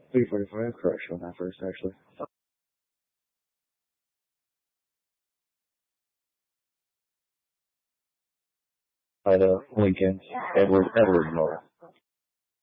345, correction on that first, actually. Lincoln, Edward North.